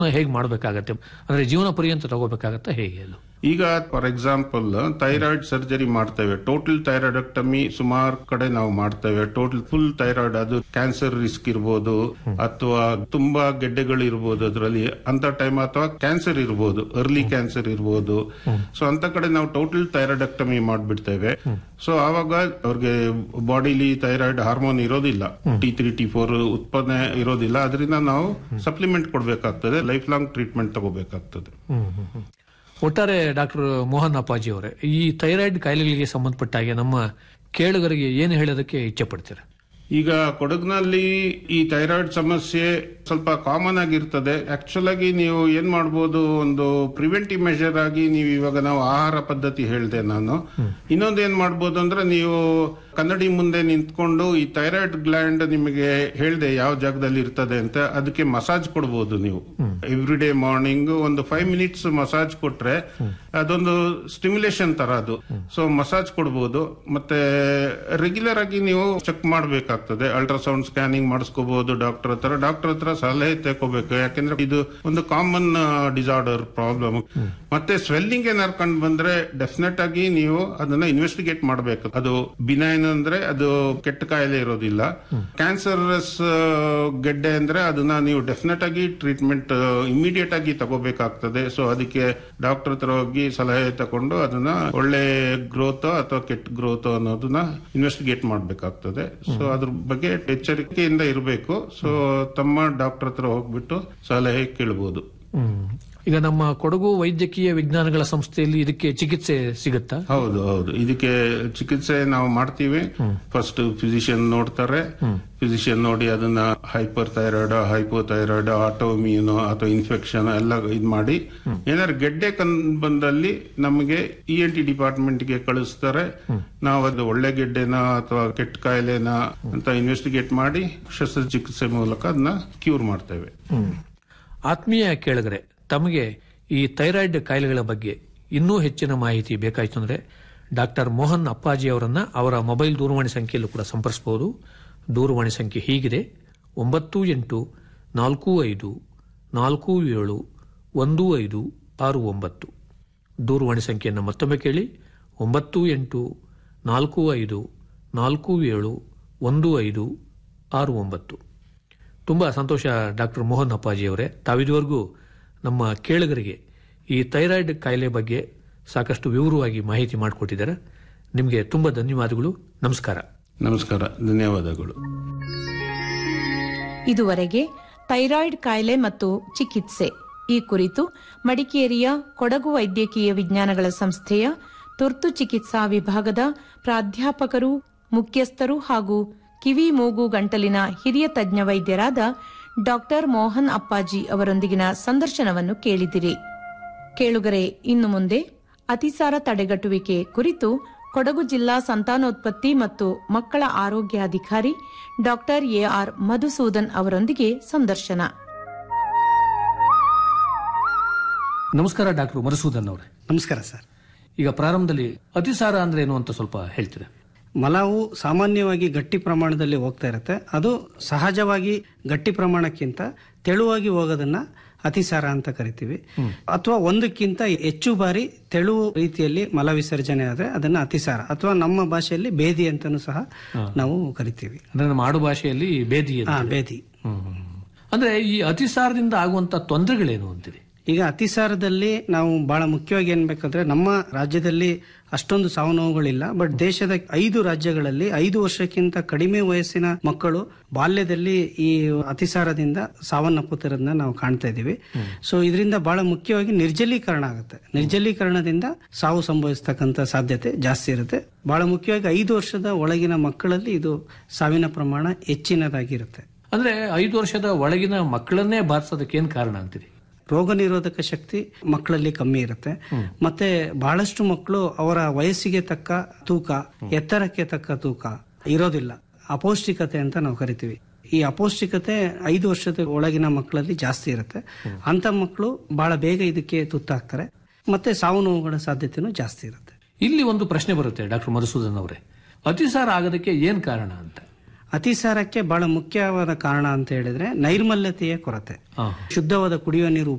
ಹೇಗೆ ಮಾಡಬೇಕಾಗತ್ತೆ? ಅಂದ್ರೆ ಜೀವನ ಪರ್ಯಂತ ತಗೋಬೇಕಾಗತ್ತಾ ಹೇಗೆ ಅದು? ಈಗ ಫಾರ್ ಎಕ್ಸಾಂಪಲ್ ಥೈರಾಯ್ಡ್ ಸರ್ಜರಿ ಮಾಡ್ತೇವೆ, ಟೋಟಲ್ ಥೈರಾಯ್ಡಕ್ಟಮಿ ಸುಮಾರು ಕಡೆ ನಾವು ಮಾಡ್ತೇವೆ. ಟೋಟಲ್ ಫುಲ್ ಥೈರಾಯ್ಡ್, ಅದು ಕ್ಯಾನ್ಸರ್ ರಿಸ್ಕ್ ಇರ್ಬೋದು ಅಥವಾ ತುಂಬಾ ಗೆಡ್ಡೆಗಳು ಇರ್ಬೋದು ಅದರಲ್ಲಿ, ಅಂತ ಟೈಮ್ ಅಥವಾ ಕ್ಯಾನ್ಸರ್ ಇರ್ಬೋದು, ಅರ್ಲಿ ಕ್ಯಾನ್ಸರ್ ಇರ್ಬೋದು. ಸೊ ಅಂತ ಕಡೆ ನಾವು ಟೋಟಲ್ ಥೈರಾಯ್ಡಕ್ಟಮಿ ಮಾಡ್ಬಿಡ್ತೇವೆ. ಸೊ ಆವಾಗ ಅವ್ರಿಗೆ ಬಾಡಿಲಿ ಥೈರಾಯ್ಡ್ ಹಾರ್ಮೋನ್ ಇರೋದಿಲ್ಲ, T3 T4 ಉತ್ಪನ್ನ ಇರೋದಿಲ್ಲ. ಅದರಿಂದ ನಾವು ಸಪ್ಲಿಮೆಂಟ್ ಕೊಡಬೇಕಾಗ್ತದೆ, ಲೈಫ್ ಲಾಂಗ್ ಟ್ರೀಟ್ಮೆಂಟ್ ತಗೋಬೇಕಾಗ್ತದೆ. ಒಟ್ಟಾರೆ ಡಾಕ್ಟರ್ ಮೋಹನ್ ಅಪ್ಪಾಜಿ ಅವರೇ, ಈ ಥೈರಾಯ್ಡ್ ಕಾಯಿಲೆಗಳಿಗೆ ಸಂಬಂಧಪಟ್ಟ ಹಾಗೆ ನಮ್ಮ ಕೇಳುಗರಿಗೆ ಏನು ಹೇಳೋದಕ್ಕೆ ಇಚ್ಛೆ ಪಡ್ತೀರಾ? ಈಗ ಕೊಡಗಿನಲ್ಲಿ ಈ ಥೈರಾಯ್ಡ್ ಸಮಸ್ಯೆ ಸ್ವಲ್ಪ ಕಾಮನ್ ಆಗಿರ್ತದೆ. ಆಕ್ಚುಲ್ ಆಗಿ ನೀವು ಏನ್ ಮಾಡ್ಬೋದು, ಒಂದು ಪ್ರಿವೆಂಟಿವ್ ಮೆಷರ್ ಆಗಿ ನೀವು ಇವಾಗ ನಾವು ಆಹಾರ ಪದ್ಧತಿ ಹೇಳಿದೆ ನಾನು. ಇನ್ನೊಂದು ಏನ್ ಮಾಡ್ಬೋದು ಅಂದ್ರೆ, ನೀವು ಕನ್ನಡಿ ಮುಂದೆ ನಿಂತ್ಕೊಂಡು ಈ ಥೈರಾಯ್ಡ್ ಗ್ಲ್ಯಾಂಡ್ ನಿಮಗೆ ಹೇಳಿದೆ ಯಾವ ಜಾಗದಲ್ಲಿ ಇರ್ತದೆ ಅಂತ, ಅದಕ್ಕೆ ಮಸಾಜ್ ಕೊಡ್ಬೋದು ನೀವು. ಎವ್ರಿ ಡೇ ಮಾರ್ನಿಂಗ್ ಒಂದು 5 ಮಿನಿಟ್ಸ್ ಮಸಾಜ್ ಕೊಟ್ರೆ ಅದೊಂದು ಸ್ಟಿಮ್ಯುಲೇಷನ್ ತರ ಅದು. ಸೊ ಮಸಾಜ್ ಕೊಡ್ಬೋದು. ಮತ್ತೆ ರೆಗ್ಯುಲರ್ ಆಗಿ ನೀವು ಚೆಕ್ ಮಾಡ್ಬೇಕಾಗ್ತದೆ, ಅಲ್ಟ್ರಾಸೌಂಡ್ ಸ್ಕ್ಯಾನಿಂಗ್ ಮಾಡಿಸ್ಕೋಬಹುದು ಡಾಕ್ಟರ್ ಹತ್ರ ಸಲಹೆ ತಗೋಬೇಕು. ಯಾಕೆಂದ್ರೆ ಇದು ಒಂದು ಕಾಮನ್ ಡಿಸಾರ್ಡರ್ ಪ್ರಾಬ್ಲಮ್. ಮತ್ತೆ ಸ್ವೆಲ್ಲಿಂಗ್ ಏನಾರು ಕಂಡು ಬಂದ್ರೆ ಡೆಫಿನೆಟ್ ಆಗಿ ನೀವು ಅದನ್ನ ಇನ್ವೆಸ್ಟಿಗೇಟ್ ಮಾಡಬೇಕು. ಅದು ಬಿನೈನ್ ಅಂದ್ರೆ ಅದು ಕೆಟ್ಟ ಕಾಯಿಲೆ ಇರೋದಿಲ್ಲ. ಕ್ಯಾನ್ಸರಸ್ ಗೆಡ್ಡೆ ಅಂದ್ರೆ ಅದನ್ನ ನೀವು ಡೆಫಿನೆಟ್ ಆಗಿ ಟ್ರೀಟ್ಮೆಂಟ್ ಇಮಿಡಿಯೇಟ್ ಆಗಿ ತಗೋಬೇಕಾಗ್ತದೆ. ಸೊ ಅದಕ್ಕೆ ಡಾಕ್ಟರ್ ಹತ್ರ ಹೋಗಿ ಸಲಹೆ ತಗೊಂಡು ಅದನ್ನ ಒಳ್ಳೆ ಗ್ರೋತ್ ಅಥವಾ ಕೆಟ್ಟ ಗ್ರೋತ್ ಅನ್ನೋದನ್ನ ಇನ್ವೆಸ್ಟಿಗೇಟ್ ಮಾಡಬೇಕಾಗ್ತದೆ. ಸೊ ಅದ್ರ ಬಗ್ಗೆ ಎಚ್ಚರಿಕೆಯಿಂದ ಇರಬೇಕು. ಸೊ ತಮ್ಮ ಡಾಕ್ಟರ್ ಹತ್ರ ಹೋಗ್ಬಿಟ್ಟು ಸಲಹೆ ಕೇಳಬಹುದು. ಈಗ ನಮ್ಮ ಕೊಡಗು ವೈದ್ಯಕೀಯ ವಿಜ್ಞಾನಗಳ ಸಂಸ್ಥೆಯಲ್ಲಿ ಇದಕ್ಕೆ ಚಿಕಿತ್ಸೆ ಸಿಗುತ್ತಾ? ಹೌದು, ಇದಕ್ಕೆ ಚಿಕಿತ್ಸೆ ನಾವು ಮಾಡ್ತೀವಿ. ಫಸ್ಟ್ ಫಿಸಿಷಿಯನ್ ನೋಡ್ತಾರೆ. ಫಿಸಿಷಿಯನ್ ನೋಡಿ ಅದನ್ನ ಹೈಪರ್ ಥೈರಾಯ್ಡ್, ಹೈಪೋಥೈರಾಯ್ಡ್, ಆಟೋಮ್ಯೂನ್ ಅಥವಾ ಇನ್ಫೆಕ್ಷನ್ ಎಲ್ಲ ಇದ್ ಮಾಡಿ, ಏನಾದ್ರು ಗೆಡ್ಡೆ ಬಂದಲ್ಲಿ ನಮಗೆ ENT ಡಿಪಾರ್ಟ್ಮೆಂಟ್ಗೆ ಕಳಿಸ್ತಾರೆ. ನಾವು ಅದು ಒಳ್ಳೆ ಗೆಡ್ಡೆನಾ ಅಥವಾ ಕೆಟ್ಟ ಕಾಯಿಲೆನಾ ಅಂತ ಇನ್ವೆಸ್ಟಿಗೇಟ್ ಮಾಡಿ ಶಸ್ತ್ರಚಿಕಿತ್ಸೆ ಮೂಲಕ ಅದನ್ನ ಕ್ಯೂರ್ ಮಾಡ್ತೇವೆ. ಆತ್ಮೀಯ ಕೇಳಿದರೆ, ತಮಗೆ ಈ ಥೈರಾಯ್ಡ್ ಕಾಯಿಲೆಗಳ ಬಗ್ಗೆ ಇನ್ನೂ ಹೆಚ್ಚಿನ ಮಾಹಿತಿ ಬೇಕಾಯಿತು ಅಂದರೆ ಡಾಕ್ಟರ್ ಮೋಹನ್ ಅಪ್ಪಾಜಿ ಅವರನ್ನ ಅವರ ಮೊಬೈಲ್ ದೂರವಾಣಿ ಸಂಖ್ಯೆಯಲ್ಲೂ ಕೂಡ ಸಂಪರ್ಸಬಹುದು. ದೂರವಾಣಿ ಸಂಖ್ಯೆ ಹೀಗಿದೆ: 9845471569. ದೂರವಾಣಿ ಸಂಖ್ಯೆಯನ್ನು ಮತ್ತೊಮ್ಮೆ ಕೇಳಿ: 9845471569. ತುಂಬಾ ಸಂತೋಷ ಡಾಕ್ಟರ್ ಮೋಹನ್ ಅಪ್ಪಾಜಿ ಅವರೇ, ತಾವಿದುವರೆಗೂ ನಮ್ಮ ಕೇಳುಗರಿಗೆ ಈ ಥೈರಾಯ್ಡ್ ಕಾಯಿಲೆ ಬಗ್ಗೆ ಸಾಕಷ್ಟು ವಿವರವಾಗಿ ಮಾಹಿತಿ ಮಾಡಿಕೊಟ್ಟಿದ್ದಾರೆ. ನಿಮಗೆ ತುಂಬಾ ಧನ್ಯವಾದಗಳು. ನಮಸ್ಕಾರ. ನಮಸ್ಕಾರ, ಧನ್ಯವಾದಗಳು. ಇದುವರೆಗೆ ಥೈರಾಯ್ಡ್ ಕಾಯಿಲೆ ಮತ್ತು ಚಿಕಿತ್ಸೆ ಈ ಕುರಿತು ಮಡಿಕೇರಿಯ ಕೊಡಗು ವೈದ್ಯಕೀಯ ವಿಜ್ಞಾನಗಳ ಸಂಸ್ಥೆಯ ತುರ್ತು ಚಿಕಿತ್ಸಾ ವಿಭಾಗದ ಪ್ರಾಧ್ಯಾಪಕರು, ಮುಖ್ಯಸ್ಥರು ಹಾಗೂ ಕಿವಿ ಮೂಗು ಗಂಟಲಿನ ಹಿರಿಯ ತಜ್ಞ ವೈದ್ಯರಾದ ಡಾಕ್ಟರ್ ಮೋಹನ್ ಅಪ್ಪಾಜಿ ಅವರೊಂದಿಗಿನ ಸಂದರ್ಶನವನ್ನು ಕೇಳಿದಿರಿ. ಕೇಳುಗರೆ, ಇನ್ನು ಮುಂದೆ ಅತಿಸಾರ ತಡೆಗಟ್ಟುವಿಕೆ ಕುರಿತು ಕೊಡಗು ಜಿಲ್ಲಾ ಸಂತಾನೋತ್ಪತ್ತಿ ಮತ್ತು ಮಕ್ಕಳ ಆರೋಗ್ಯಾಧಿಕಾರಿ ಡಾಕ್ಟರ್ AR ಮಧುಸೂದನ್ ಅವರೊಂದಿಗೆ ಸಂದರ್ಶನ. ನಮಸ್ಕಾರ ಡಾಕ್ಟರ್ ಮಧುಸೂದನ್ ಅವರೇ. ನಮಸ್ಕಾರ ಸರ್. ಈಗ ಪ್ರಾರಂಭದಲ್ಲಿ ಅತಿಸಾರ ಅಂದ್ರೆ ಏನು ಅಂತ ಸ್ವಲ್ಪ ಹೇಳ್ತೀರಾ? ಮಲವು ಸಾಮಾನ್ಯವಾಗಿ ಗಟ್ಟಿ ಪ್ರಮಾಣದಲ್ಲಿ ಹೋಗ್ತಾ ಇರುತ್ತೆ. ಅದು ಸಹಜವಾಗಿ ಗಟ್ಟಿ ಪ್ರಮಾಣಕ್ಕಿಂತ ತೆಳುವಾಗಿ ಹೋಗೋದನ್ನ ಅತಿಸಾರ ಅಂತ ಕರಿತೀವಿ. ಅಥವಾ ಒಂದಕ್ಕಿಂತ ಹೆಚ್ಚು ಬಾರಿ ತೆಳುವು ರೀತಿಯಲ್ಲಿ ಮಲ ವಿಸರ್ಜನೆ ಆದ್ರೆ ಅದನ್ನ ಅತಿಸಾರ ಅಥವಾ ನಮ್ಮ ಭಾಷೆಯಲ್ಲಿ ಬೇದಿ ಅಂತಾನೂ ಸಹ ನಾವು ಕರಿತೀವಿ. ಅಂದ್ರೆ ನಮ್ಮ ಆಡು ಭಾಷೆಯಲ್ಲಿ ಬೇದಿ. ಬೇದಿ ಅಂದ್ರೆ ಈ ಅತಿಸಾರದಿಂದ ಆಗುವಂತ ತೊಂದರೆಗಳೇನು ಅಂತೀರಿ? ಈಗ ಅತಿಸಾರದಲ್ಲಿ ನಾವು ಬಹಳ ಮುಖ್ಯವಾಗಿ ಏನ್ಬೇಕಂದ್ರೆ, ನಮ್ಮ ರಾಜ್ಯದಲ್ಲಿ ಅಷ್ಟೊಂದು ಸಾವು ನೋವುಗಳಿಲ್ಲ. ಬಟ್ ದೇಶದ 5 ರಾಜ್ಯಗಳಲ್ಲಿ 5 ವರ್ಷಕ್ಕಿಂತ ಕಡಿಮೆ ವಯಸ್ಸಿನ ಮಕ್ಕಳು ಬಾಲ್ಯದಲ್ಲಿ ಈ ಅತಿಸಾರದಿಂದ ಸಾವನ್ನಪ್ಪುತ್ತಿರೋದನ್ನ ನಾವು ಕಾಣ್ತಾ ಇದೀವಿ. ಸೊ ಇದರಿಂದ ಬಹಳ ಮುಖ್ಯವಾಗಿ ನಿರ್ಜಲೀಕರಣ ಆಗುತ್ತೆ. ನಿರ್ಜಲೀಕರಣದಿಂದ ಸಾವು ಸಂಭವಿಸ್ತಕ್ಕಂಥ ಸಾಧ್ಯತೆ ಜಾಸ್ತಿ ಇರುತ್ತೆ. ಬಹಳ ಮುಖ್ಯವಾಗಿ 5 ವರ್ಷದ ಒಳಗಿನ ಮಕ್ಕಳಲ್ಲಿ ಇದು ಸಾವಿನ ಪ್ರಮಾಣ ಹೆಚ್ಚಿನದಾಗಿರುತ್ತೆ. ಅಂದ್ರೆ 5 ವರ್ಷದ ಒಳಗಿನ ಮಕ್ಕಳನ್ನೇ ಬಾಧಿಸೋದಕ್ಕೆ ಏನ್ ಕಾರಣ ಅಂತೀರಿ? ರೋಗ ನಿರೋಧಕ ಶಕ್ತಿ ಮಕ್ಕಳಲ್ಲಿ ಕಮ್ಮಿ ಇರುತ್ತೆ. ಮತ್ತೆ ಬಹಳಷ್ಟು ಮಕ್ಕಳು ಅವರ ವಯಸ್ಸಿಗೆ ತಕ್ಕ ತೂಕ, ಎತ್ತರಕ್ಕೆ ತಕ್ಕ ತೂಕ ಇರೋದಿಲ್ಲ. ಅಪೌಷ್ಟಿಕತೆ ಅಂತ ನಾವು ಕರಿತೀವಿ. ಈ ಅಪೌಷ್ಟಿಕತೆ 5 ವರ್ಷದ ಒಳಗಿನ ಮಕ್ಕಳಲ್ಲಿ ಜಾಸ್ತಿ ಇರುತ್ತೆ. ಅಂತ ಮಕ್ಕಳು ಬಹಳ ಬೇಗ ಇದಕ್ಕೆ ತುತ್ತಾಗ್ತಾರೆ. ಮತ್ತೆ ಸಾವು ನೋವುಗಳ ಸಾಧ್ಯತೆನೂ ಜಾಸ್ತಿ ಇರುತ್ತೆ. ಇಲ್ಲಿ ಒಂದು ಪ್ರಶ್ನೆ ಬರುತ್ತೆ ಡಾಕ್ಟರ್ ಮಧುಸೂದನ್ ಅವರೇ, ಅತಿಸಾರ ಆಗೋದಕ್ಕೆ ಏನ್ ಕಾರಣ ಅಂತ? ಅತಿಸಾರಕ್ಕೆ ಬಹಳ ಮುಖ್ಯವಾದ ಕಾರಣ ಅಂತ ಹೇಳಿದ್ರೆ ನೈರ್ಮಲ್ಯತೆಯ ಕೊರತೆ. ಶುದ್ಧವಾದ ಕುಡಿಯುವ ನೀರು